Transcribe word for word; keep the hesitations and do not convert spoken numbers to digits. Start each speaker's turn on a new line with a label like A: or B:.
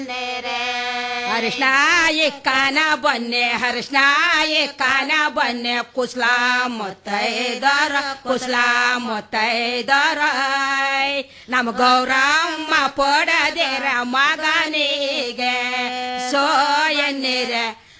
A: ಹರಿಷ್ಣ ಕಾನ ಬನ್ನೆ ಹರಿಷ್ಣ ಕಾನ ಬನ್ನೆ ಕುಸ್ಲ ಮುತ್ತೈದರ ಕುಸ್ಲ ಮುತ್ತೈದರ ನಮ್ಮ ಗೌರಮ್ಮ ಪೊಡದೇರ ಮಗನಿಗೆ ಸೋ ಎನ್ನಿರೆ